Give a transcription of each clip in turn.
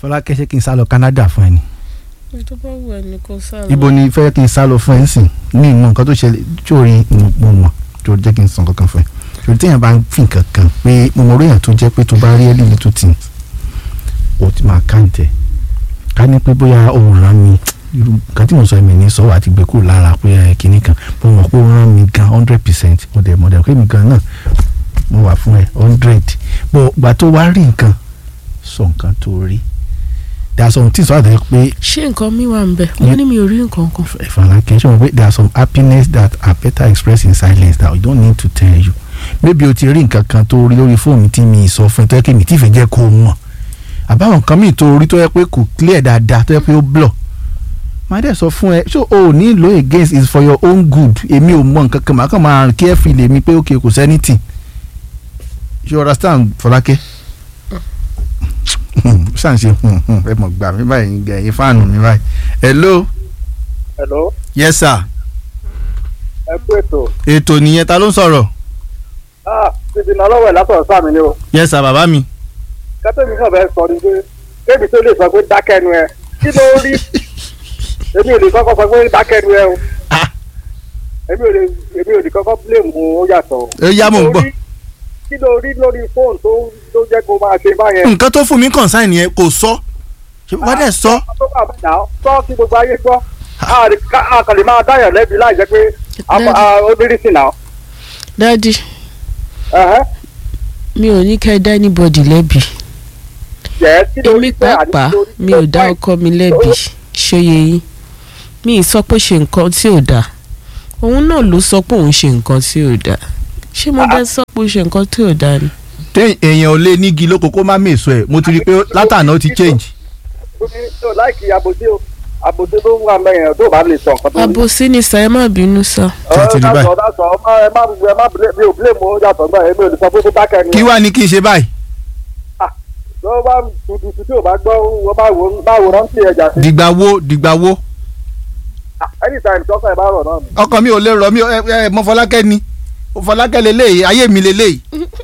Fọlákẹ́ ṣé kí n sá lọ Canada fún ẹ ni. tó bá wù ẹ́ ní kó sá lọ. Ibo ni fẹ́ kí n sá lọ fún ẹ sìn ní ìmọ̀ nǹkan tó ṣẹlẹ̀ tí ò rí mo mọ̀ tó jẹ́ kí n sàn kankan fún ẹ. Ṣòrí téèyàn bá ń fi nǹkan kan pé mo mọ̀ orí èèyàn tó jẹ́ pé tó bá rí ẹni little things o ti máa káǹtẹ̀ ká ní pé bóyá òun rán mi irú nǹkan tí mo sọ ẹ̀mí ní sọ àti gbé kúrò lára pé kinní kan mo mọ̀ pé ó rán mi gan 100% mo dẹ̀ pé mi gan náà mo wà fún ẹ 100 bó gbà tó wá rí nǹkan sọ nǹkan tó rí there are some things wà there pé. ṣé nǹkan mi wà ń bẹ wọ́n ní mi ò rí nǹkan kan. Fọlákẹ́ ṣé mo pé there are some happiness that are better expressed in silence that we don't need to tell you maybe o ti rí nǹkan kan tó rí lórí fóònù tí mi sọ fún ẹ tó yẹ kí mi tí fẹ́ jẹ́ kó o mọ̀ àbáwọn nǹkan mi tó rí tó yẹ pé kò clear dáadáa tó yẹ pé ó blur máa dẹ̀ sọ fún ẹ so o ní lo against is for your own good èmi ò mọ nǹkan kan màá kàn máa careful èmi pé okay kò sẹ́nìtì you understand Fọlákẹ́ ṣàǹṣe ẹ mọ̀ gbà mí báyìí gẹ̀yìn fáànù mi báyìí. Hello. Hello. Yes sir. Ẹ kú ètò. Ètò nìyẹn ta ló ń sọ̀rọ̀. Títí náà lọ́wọ́ ẹ̀ látọ̀rọ̀ sáà mi ni o. Yes sir bàbá mi. Kẹ́tọ́ mi náà fẹ́ sọ ni pé kébi tó lè sọ pé dákẹ́ nu ẹ kí ló rí èmi ò lè kọ́kọ́ sọ pé dákẹ́ nu ẹ o. Èmi ò lè kọ́kọ́ blame ó yàtọ̀. Ẹ yá mò ń gbọ́. Kí ló rí lórí fóònù tó jẹ́ kó máa ṣe báyẹn. Nǹkan tó fún mi consign yẹn kò sọ wọ́n dẹ̀ sọ. Sọ kí gbogbo ayé gbọ́ a kàn lè máa dáyàn lẹ́bi láì jẹ́ pé ó dérí sí náà. Dádì mi ò ní kẹ́ dá anybody lẹ́bi èmi pàápàá mi ò dá ọkọ mi lẹ́bi ṣòye yín mi ì sọ pé ṣe nǹkan tí ò dáa òun náà ló sọ pé òun ṣe nǹkan tí ò dáa ṣé mo bá sọ pé ó ṣe nǹkan tí ò dáa ni. Èèyàn ò lè nígi lóko kó má mèso ẹ̀ mo ti rí i pé látàná ó ti change. láìkí àbòsí o àbòsí tó ń wà mẹ́yìn tó bá lè sọ nǹkan tó ń. àbòsí ni sà ẹ má bínú sà. mi ò blame ó yàtọ̀ gbà èmi ò lè sọ pé kó dákẹ́ ni. Kí wàá ní kí n ṣe báyìí. tó bá tuntun tí ò bá gbọ́ wọ́n bá wò rántí ẹja sí. dìgbà wo. anytime tọ́kọ̀ ẹ̀ bá rọ̀ náà. ọkàn mi ò lè rọ mi ẹ mọ Fọlákẹ́ ni Fọlákẹ́ lélẹ́yìí ayé mi lélẹ́yìí.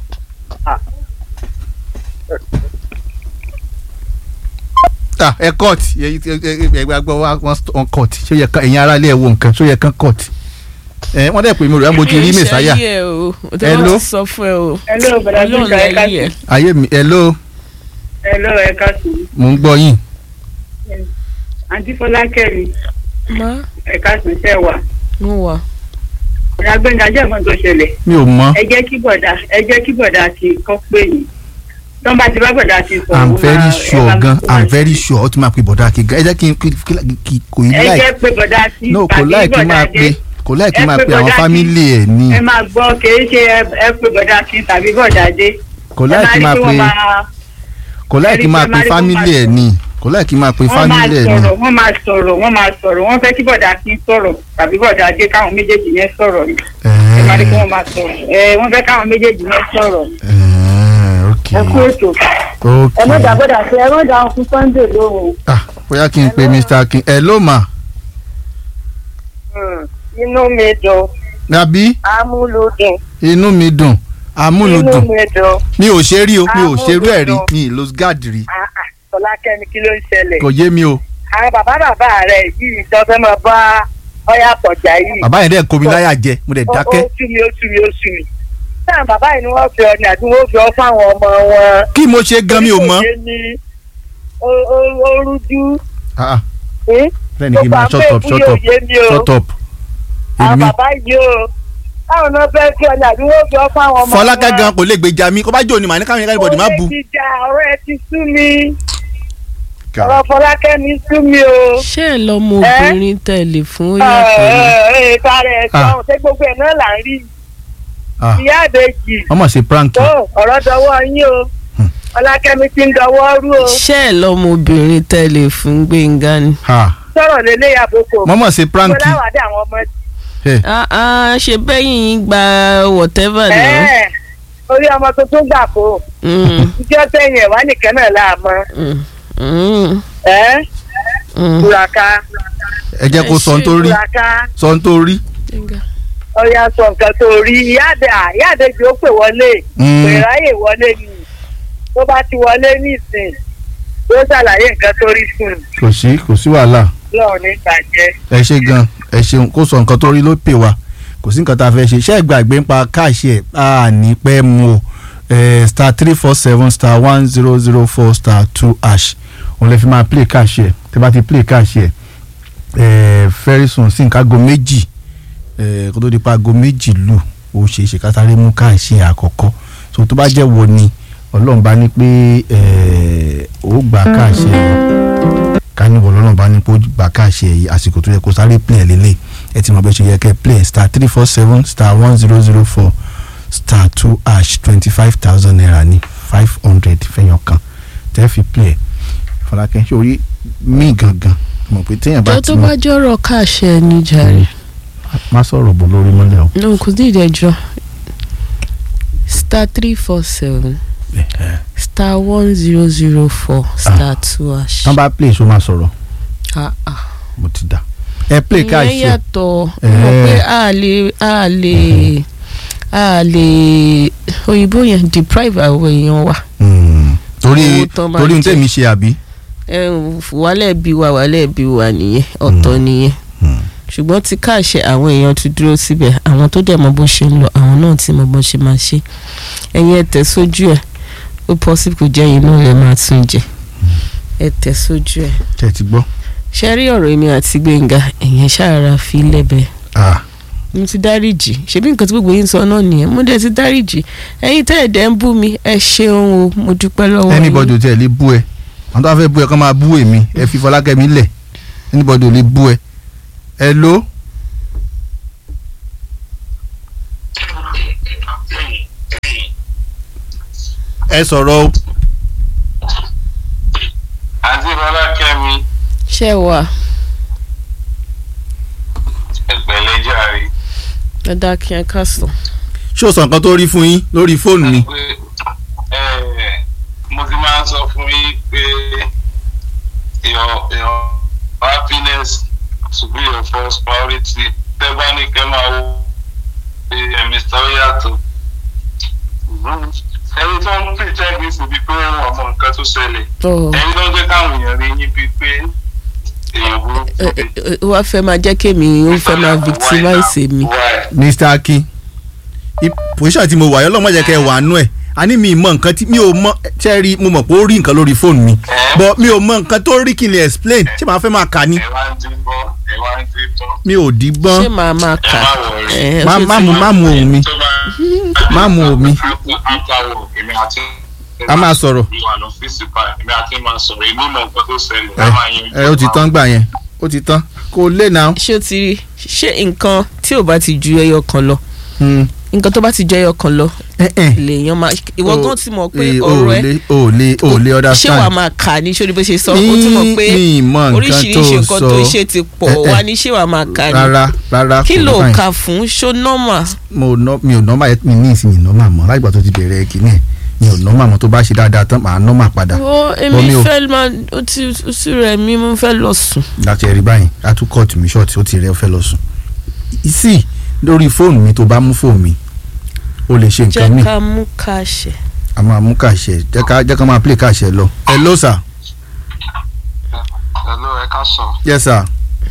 Ẹ court ẹgbẹ́ gbọ́ wọn court ṣó yẹ ẹ̀yin ará ilé ẹ̀ wo nǹkan ṣó yẹ kán court wọ́n dẹ̀ pè mí rẹ̀ mo ti rí mẹ́sàáyà. Hello sọ fún ẹ o. Hello bẹ̀rẹ̀ bí ká ẹ̀ka sí. Ayé mi hello. Hello ẹ̀ka sí. Mo ń gbọ́ yín. Àǹtí Fọlákẹ́ mi. Má. Ẹ̀ka sí ṣe wà. Mo wà. Ọ̀rẹ́ Gbẹ́ngà jẹ́ nǹkan tó ṣẹlẹ̀. Mi ò mọ̀. Ẹ jẹ́ kí bọ̀dà ti kọ́ pé yìí. Tọ́ba ti bá bọ̀dá ti sọ. I'm very sure gan I'm very sure ó ti máa pe bọ̀dá kí gan ẹ jẹ́ kí kò yí láì. ẹ jẹ́ pé bọ̀dá ti no kò láì kí máa pe kò láì kí máa pe àwọn fámìlì ẹ̀ ní. ẹ máa gbọ́ kìí ṣe ẹ pé bọ̀dá ti tàbí bọ̀dá dé. kò láì kí máa pe kò láì kí máa pe fámìlì ẹ̀ ní kò láì kí máa pe fámìlì ẹ̀ ní. wọ́n máa sọ̀rọ̀ wọ́n fẹ́ kí bọ̀dá ti sọ̀rọ̀ tàbí bọ̀dá dé káwọn méjèèjì yẹn sọ̀rọ̀ ni. ẹ máa rí kí wọ́n máa sọ̀rọ̀ wọ́n fẹ́ káwọn méjèèjì yẹn sọ̀rọ̀. ẹ kú ètò. ẹ má dàgbọ́dà sí ẹ má dáhùn fún Sunday lóhùn. bóyá kí n pe Mr. King ẹ ló mà. inú mi dùn. Nàbí. amúlùdùn. inú mi dùn amúlùdùn. inú mi dùn. mi ò ṣe rí o mi ò ṣerú ẹ̀ rí mi ì lose guard rí. Fọlákẹ́ ni kí ló ń ṣẹlẹ̀. kò yé mi o. àwọn bàbá rẹ̀ yìí tó fẹ́ máa bá ọyà pọ̀jà yìí. bàbá yẹn dẹ̀ kó mi láyà jẹ mo dẹ̀ dákẹ́. ó sú mi. táwọn bàbá yìí ni wọ́n fi ọ ní àti wọ́n fi ọ fáwọn ọmọ wọn. kí mo ṣe gan mi ò mọ̀. ó rújú. bẹ́ẹ̀ni kí n máa shut up. àwọn bàbá yìí o táwọn náà fẹ́ fi ọ ní àti wọ́n fi ọ fáwọn ọmọ wọn. Fọlákẹ́ gan kò lè gbèjà mi kó bá jò ní màá ní káwọn yẹn káyọ̀ má bu. ọ̀rọ̀ ẹ ti sú mi. ọ̀rọ̀ Fọlákẹ́ mi sú mi o. ṣé ẹ lọmọ obìnrin tẹ̀lé fún yàtọ̀ ni. ìparẹ́ ẹ̀sán ṣé gbogbo ẹ̀ náà là ń rí. ìyá àbèjì. ọmọ ṣe prank. ọ̀rọ̀ dọwọ́ yín o. Fọlákẹ́mi ti ń dọwọ́ rú o. ṣé ẹ lọmọ obìnrin tẹ̀lé fún Gbẹ́ngà ni. sọ̀rọ̀ lélẹ̀ àbòkò. mọ́mọ́ ṣe prank. kó láwàdí àwọn ọmọ ti. ṣe bẹ́yìn gba whatever náà. orí ọmọ tuntun gbà kó. ìjọ sẹ́yìn ẹ̀ wá nìkan náà láàmọ́. Túraká. ẹ jẹ́ kó sọ ń tó rí. ọ̀yà sọ nǹkan tó rí ìyá àdèjì ó pè wọlé pè ráyè wọlé ni tó bá ti wọlé nísìn ó ṣàlàyé nǹkan tó rí fún un. kò sí wàhálà. lọ́ọ̀ ní ìbàjẹ́. ẹ ṣe gan ẹ ṣeun kó sọ nǹkan tó rí ló pè wá kò sí nǹkan tá a fẹ́ ṣe ṣé ìgbàgbé ń pa káàṣì ẹ̀ á ní pẹ́ mu o *347*1004*2# òun lè fi máa play káàṣì ẹ̀ tẹ́ bá ti play káàṣì ẹ̀ very soon sí nǹkan aago méjì kó tó di pa aago méjì lù ó ṣeé ṣe kátàrí mú káàṣì ẹ̀ àkọ́kọ́ so tó bá jẹ́ wo ni ọlọ́run bá ní pé ó gbà káàṣì ẹ̀ ká ní ọlọ́run bá ní pé ó gbà káàṣì ẹ̀ yìí àsìkò tó yẹ kó sáré play ẹ̀ lélẹ̀ ẹ ti mọ̀ bẹ́ẹ̀ ṣe yẹ kẹ́ play *347*1004*2# 25,000 naira ní 500 fẹ́yàn kan tẹ́ fi play ẹ̀ Fọlákẹ́ sórí mí gangan mọ̀ pé téèyàn bá ti mọ̀. jọ tó bá jọ̀rọ̀ káàṣẹ ní jàre. má sọ̀rọ̀ bọ̀ lórí mọ́lẹ̀ o. no kò sí ìdẹ́jọ́ *347*1004*2#. tán bá play so máa sọ̀rọ̀. mo ti dà ẹ play káàṣẹ. ìyẹn yàtọ̀ mọ̀ pé a lè òyìnbó yẹn deprive àwọn èèyàn wa. torí ohun tẹ̀mí ṣe àbí. wàhálẹ̀ bí wa nìyẹn ọ̀tọ̀ nìyẹn ṣùgbọ́n ti káàṣẹ àwọn èèyàn ti dúró síbẹ̀ àwọn tó dẹ̀ mọ̀ bó ṣe ń lọ àwọn náà ti mọ̀ bó ṣe máa ṣe ẹ̀yin ẹ tẹ̀ sójú ẹ̀ ó possible kò jẹ́ inú rẹ̀ máa tún jẹ ẹ tẹ̀ sójú ẹ̀. tẹ̀ ti gbọ́. ṣe rí ọ̀rọ̀ èmi àti Gbénga ẹ̀yẹn ṣàrà fi lẹ́bẹ̀ẹ́ mo ti dáríjì ṣebí nǹkan tí gbogbo yín sọ náà nìyẹn mo dẹ̀ ti dáríjì ẹ̀yin tẹ́ ẹ̀dẹ̀ ń bú mi ẹ ṣeun o mo dúpẹ́ lọ́wọ́ yín. anybody ò tẹ̀ lè bú ẹ àwọn tó bá fẹ́ bú ẹ kán máa bú èmi ẹ fi Fọlákẹ́mi lẹ̀ anybody ò lè bú ẹ. hello. ẹ sọ̀rọ̀ o. àti Fọlákẹ́mi. ṣé wà. ẹgbẹ̀lẹ́ jàre. dada kí ẹ ká sọ. ṣé o sọ nǹkan tó rí fún yín lórí fóònù mi. mo ti máa ń sọ fún yín pé your happiness to be your first priority tẹ́ bá ní kẹ́ máa wo Mr. Oyato ẹni tó ń pretend ní síbi pé ọmọ nǹkan tó ṣẹlẹ̀ ẹni tó ń jẹ́ káwọn èèyàn rí yín bíi pé èèyàn burúkú. wá fẹ́ máa jẹ́ kémi ó fẹ́ máa victimize mi. Mr. Akin position tí mo wà yọ lọ́mọ jẹ́ kẹ́ wà nú ẹ̀ a ní mi mọ nǹkan tí mi ò mọ ṣe rí mo mọ̀ pé ó rí nǹkan lórí fóònù mi but mi ò mọ nǹkan tó rí kí n lè explain ṣé màá fẹ́ máa kà ní. mi ò dígbọ́n ṣé màá máa kà má mu ohùn mi má mu ohùn mi a máa sọ̀rọ̀. Ó ti tán gbà yẹn ó ti tán kò lè náà. ṣé o ti rí ṣé nǹkan tí ò bá ti ju ẹyọ kan lọ nǹkan tó bá ti jẹ́ ọkàn lọ lèèyàn máa ìwọ gan ti mọ̀ pé ọ̀rọ̀ ẹ ò lè understand ṣé wàá máa kà ní sórí bó ṣe sọ ó ti mọ̀ pé oríṣiríṣi nǹkan tó ṣe ti pọ̀ wá ní ṣé wàá máa kà ní rárá kí ló kà fún ṣó nọ́mà. mi ò nọ́mà mi ní ìsinyìí nọ́mà mọ́ láìgbà tó ti bẹ̀rẹ̀ kìíní ẹ̀ mi ò nọ́mà mọ́ tó bá ṣe dáadáa tán màá nọ́mà padà. èmi fẹ́ máa ó ti rẹ̀ mí mo fẹ́ lọ sùn. láti ẹ̀rí báyìí atukọ̀tù mi ṣọ́ọ̀tì ó ti rẹ̀ ó fẹ́ lọ sùn. sí lórí fóònù mi tó bá mú fóònù mi o lè ṣe nǹkan mi. jẹ́ ká mú káṣẹ. a máa mú káṣẹ jẹ́ ká máa play káṣẹ lọ. hello sir. hello ẹ ká sọ. yes sir.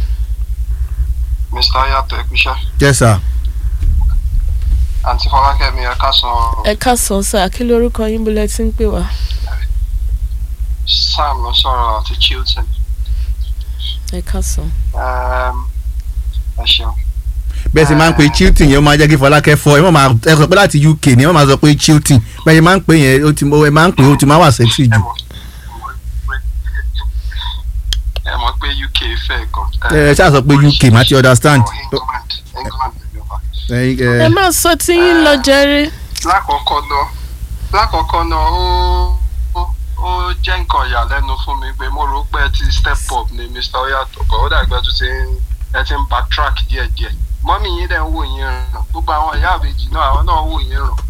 Mr. Oyato ẹ kúṣẹ́. yes sir. àǹtí Fọlákẹ́mi ẹ ká sọ. ẹ ká sọ sá kí lórúkọ yín bólẹ̀ tí ń pè wá. Sam ló sọ̀rọ̀ àti Chilton. ẹ ká sọ. ẹ ṣeun. bẹ́ẹ̀ sì máa ń pe Chilton yẹn ó máa jẹ́ kí Fọlákẹ́ fọ ẹ sọ pé láti UK ni wọ́n máa sọ pé Chilton bẹ́ẹ̀ máa ń pè yẹn ẹ máa ń pè ó ti máa wà sexy jù. ẹ mọ̀ pé UK fẹ́ gan. ẹ ṣáà sọ pé UK máa ti understand. ẹ má sọ tí yín lọ jẹrẹ. lákọ̀ọ́kọ́ náà ó jẹ́ nǹkan ìyàlẹ́nu fún mi pé mo rò pé ẹ ti step up ní Mr. Oyato kan ó dàgbà tó ẹ ti ń backtrack díẹ̀díẹ̀ mọ́mí yín dẹ̀ ń wò yín ràn gbogbo àwọn ìyá àbèjì náà àwọn náà wò yín ràn.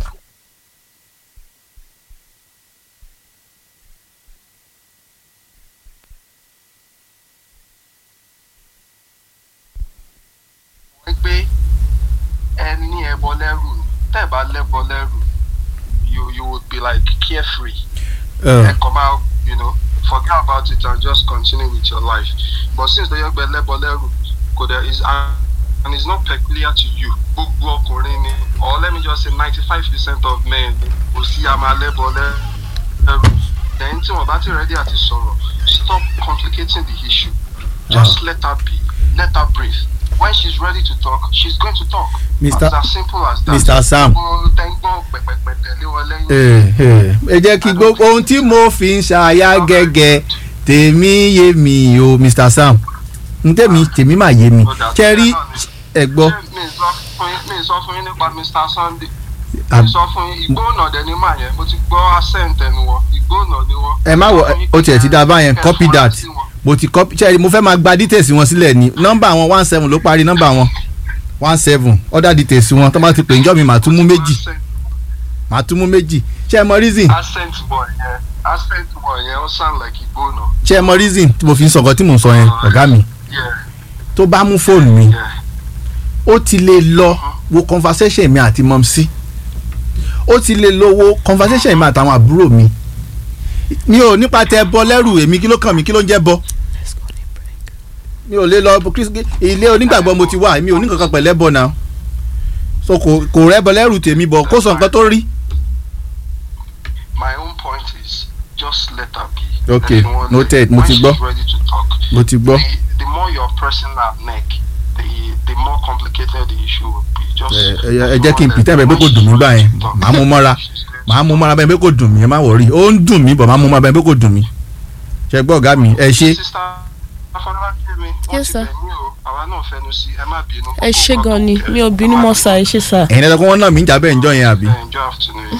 wọ́n gbé ẹ ní ẹbọ lẹ́rù tẹ́ ẹ bá lẹ́bọ lẹ́rù you would be like carefree. ẹ̀kọ́ máa forget about it and just continue with your life. But since the young level is and it's not peculiar to you, or let me just say 95% of men will see I'm a level. Then ready at his sorrow. Stop complicating the issue. Just let her be. Let her breathe. When she's ready to talk, she's going to talk. It's as simple as that. Mr. Sam. Ẹ jẹ́ kí gbogbo ohun tí mo fi ń ṣàyà gẹ́gẹ́ tèmi yé mi o Mr. Sam. Tèmi máa yé mi. Cherry ẹ gbọ́. Mi sọ fún yín nípa Mr. Sunday. Mi sọ fún yín ìgbóhùnà dẹni máa yẹn mo ti gbọ́ accent ẹnu wọn ìgbóhùnà ni wọn. Ẹ má wọ o tiẹ̀ ti dá báyẹn copy that. Mo ti copy Cherry mo fẹ́ máa gba details wọn sílẹ̀ ni nọ́mbà wọn 17 ló parí nọ́mbà wọn 17 other details wọn tó bá ti pè njọ́ mi màá tún mú méjì ṣé ẹ mọ reason. accent boy yẹn ó sound like ìgbóhùnà. ṣé ẹ mọ reason tí mo fi ń sọ nǹkan tí mò ń sọ yẹn ọ̀gá mi tó bá mú fóònù mi ó ti lè lọ wo conversation mi àti mọ́mísí ó ti lè lọ wo conversation mi àtàwọn àbúrò mi mi ò nípa tẹ bọ lẹ́rù èmi kí ló kàn mí kí ló ń jẹ́ bọ mi ò lè lọ ilé onígbàgbọ́ mo ti wà mi ò ní kankan pẹ̀lẹ́ bọ̀ náà so kò rẹ́ bọ lẹ́rù tèmi bọ̀ kó sọ nǹkan tó rí. My own point is just let her be. Okay, noted. Mo ti gbọ́. The more you're pressing her neck, the more complicated the issue will be. Just ẹ jẹ́ kí n pìtẹ́ bẹ́ẹ̀ pé kò dùn mí gbà yẹn màá mú mọ́ra bẹ́ẹ̀ pé kò dùn mí ẹ má wọrí ó ń dùn mí bọ̀ màá mú mọ́ra bẹ́ẹ̀ pé kò dùn mí ṣe gbọ́ ọ̀gá mi ẹ ṣe. Yes sir. Ẹ ṣe gan ni mi ò bínú mọ́ sa ẹ ṣe sà. ẹ̀yin ẹ̀dá kó wọ́n náà mi ń jà bẹ́ẹ̀ ń jọ yẹn àbí.